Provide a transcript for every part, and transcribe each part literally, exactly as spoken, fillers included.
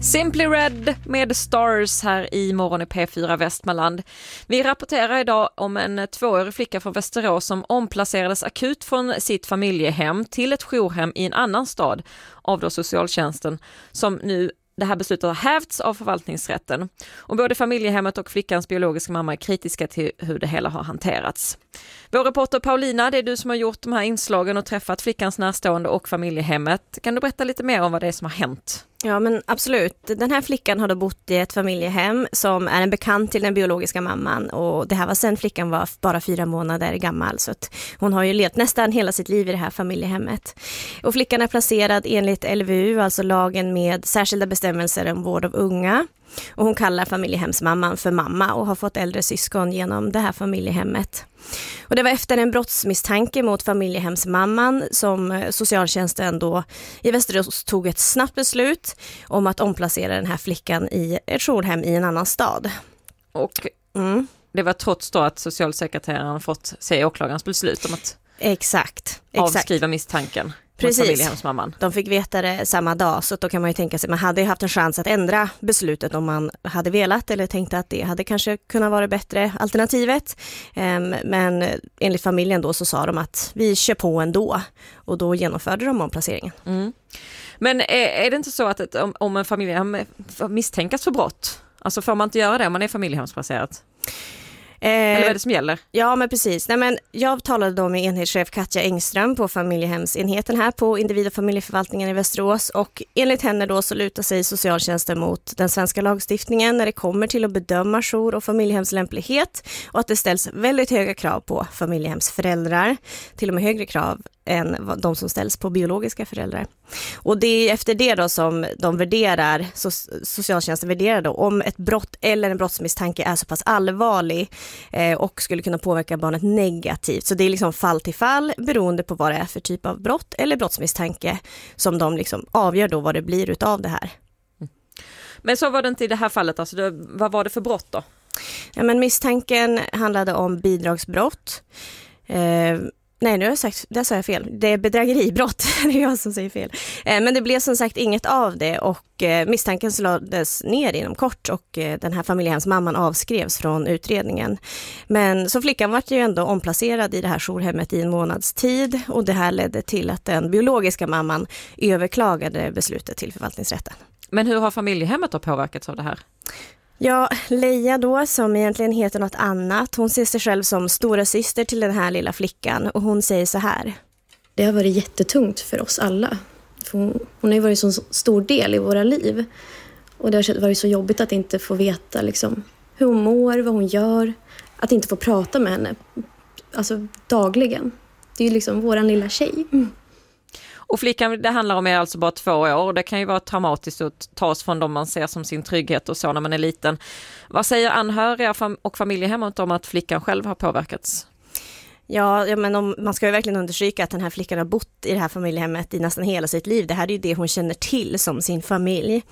Simply Red med Stars här i morgon i P fyra Västmanland. Vi rapporterar idag om en tvåårig flicka från Västerås som omplacerades akut från sitt familjehem till ett jourhem i en annan stad av då socialtjänsten, som nu det här beslutet har hävts av förvaltningsrätten. Och både familjehemmet och flickans biologiska mamma är kritiska till hur det hela har hanterats. Vår reporter Paulina, det är du som har gjort de här inslagen och träffat flickans närstående och familjehemmet. Kan du berätta lite mer om vad det är som har hänt? Ja, men absolut. Den här flickan har då bott i ett familjehem som är en bekant till den biologiska mamman, och det här var sen flickan var bara fyra månader gammal, så att hon har ju levt nästan hela sitt liv i det här familjehemmet. Och flickan är placerad enligt L V U, alltså lagen med särskilda bestämmelser om vård av unga. Och hon kallar familjehemsmamman för mamma och har fått äldre syskon genom det här familjehemmet. Och det var efter en brottsmisstanke mot familjehemsmamman som socialtjänsten då i Västerås tog ett snabbt beslut om att omplacera den här flickan i ett jourhem i en annan stad. Och mm. det var trots då att socialsekreteraren fått se åklagarens beslut om att exakt, avskriva exakt. misstanken. Precis, de fick veta det samma dag, så då kan man ju tänka sig, man hade ju haft en chans att ändra beslutet om man hade velat eller tänkte att det hade kanske kunnat vara bättre alternativet. Men enligt familjen då så sa de att vi kör på ändå, och då genomförde de omplaceringen. Mm. Men är, är det inte så att ett, om, om en familjehem misstänkas för brott, alltså får man inte göra det om man är familjehemsplacerat? Eller vad är det som gäller? Ja, men precis. Nej, men jag talade då med enhetschef Katja Engström på familjehemsenheten här på individ- och familjeförvaltningen i Västerås, och enligt henne då så lutar sig socialtjänsten mot den svenska lagstiftningen när det kommer till att bedöma jour- och familjehemslämplighet, och att det ställs väldigt höga krav på familjehemsföräldrar, till och med högre krav än de som ställs på biologiska föräldrar. Och det är efter det då som de värderar, så socialtjänsten värderar då om ett brott eller en brottsmisstanke är så pass allvarlig eh, och skulle kunna påverka barnet negativt. Så det är liksom fall till fall beroende på vad det är för typ av brott eller brottsmisstanke som de liksom avgör då vad det blir utav det här. Mm. Men så var det inte i det här fallet, alltså det, vad var det för brott då? Ja, men misstanken handlade om bidragsbrott. Eh, Nej, nu har jag sagt, det sa jag fel. Det är bedrägeribrott, det är jag som säger fel. Eh, men det blev som sagt inget av det, och eh, misstanken lades ner inom kort, och eh, den här familjehemsmamman avskrevs från utredningen. Men så flickan var ju ändå omplacerad i det här jourhemmet i en månads tid, och det här ledde till att den biologiska mamman överklagade beslutet till förvaltningsrätten. Men hur har familjehemmet då påverkats av det här? Ja, Leia då, som egentligen heter något annat, hon ser sig själv som stora syster till den här lilla flickan, och hon säger så här. Det har varit jättetungt för oss alla. För hon, hon har ju varit en så stor del i våra liv. Och det har varit så jobbigt att inte få veta liksom, hur hon mår, vad hon gör. Att inte få prata med henne alltså, dagligen. Det är ju liksom våran lilla tjej. Mm. Och flickan det handlar om är alltså bara två år, och det kan ju vara traumatiskt att tas från dem man ser som sin trygghet och så när man är liten. Vad säger anhöriga och familjehemmet om att flickan själv har påverkats? Ja, ja men om, man ska ju verkligen understryka att den här flickan har bott i det här familjehemmet i nästan hela sitt liv. Det här är ju det hon känner till som sin familj.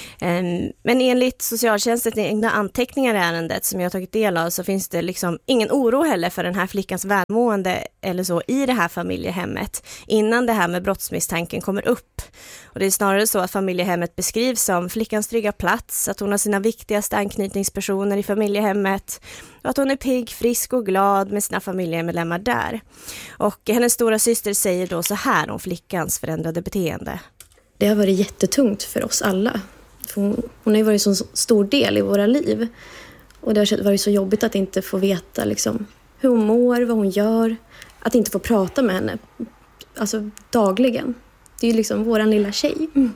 Um, men enligt socialtjänstens egna anteckningar i ärendet som jag har tagit del av, så finns det liksom ingen oro heller för den här flickans välmående eller så i det här familjehemmet innan det här med brottsmisstanken kommer upp. Och det är snarare så att familjehemmet beskrivs som flickans trygga plats, att hon har sina viktigaste anknytningspersoner i familjehemmet, och att hon är pigg, frisk och glad med sina familjemedlemmar där. Och hennes stora syster säger då så här om flickans förändrade beteende. Det har varit jättetungt för oss alla. För hon, hon har ju varit en så stor del i våra liv. Och det har varit så jobbigt att inte få veta liksom, hur hon mår, vad hon gör. Att inte få prata med henne alltså, dagligen. Det är ju liksom våran lilla tjej. Mm.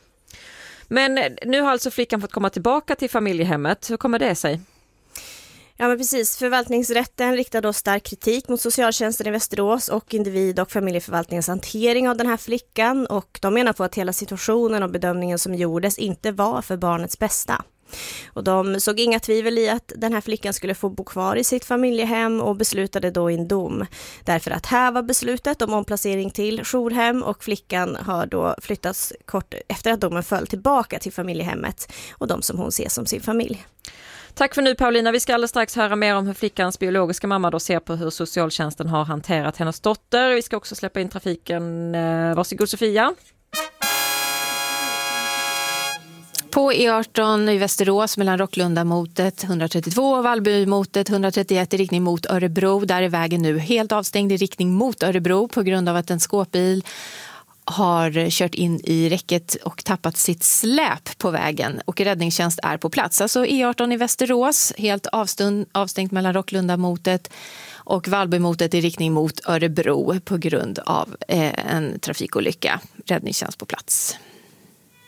Men nu har alltså flickan fått komma tillbaka till familjehemmet. Hur kommer det sig? Ja, men precis. Förvaltningsrätten riktar då stark kritik mot socialtjänsten i Västerås och individ- och familjeförvaltningens hantering av den här flickan, och de menar på att hela situationen och bedömningen som gjordes inte var för barnets bästa. Och de såg inga tvivel i att den här flickan skulle få bo kvar i sitt familjehem och beslutade då i en dom därför att här var beslutet om omplacering till jourhem, och flickan har då flyttats kort efter att domen föll tillbaka till familjehemmet och de som hon ser som sin familj. Tack för nu Paulina, vi ska alldeles strax höra mer om hur flickans biologiska mamma då ser på hur socialtjänsten har hanterat hennes dotter. Vi ska också släppa in trafiken. Varsågod Sofia. På E arton i Västerås mellan Rocklunda-motet etthundratrettiotvå och Vallby-motet etthundratrettioett i riktning mot Örebro. Där är vägen nu helt avstängd i riktning mot Örebro på grund av att en skåpbil har kört in i räcket och tappat sitt släp på vägen, och räddningstjänst är på plats. Alltså E arton i Västerås helt avstund, avstängt mellan Rocklunda-motet och Vallby-motet i riktning mot Örebro på grund av eh, en trafikolycka. Räddningstjänst på plats.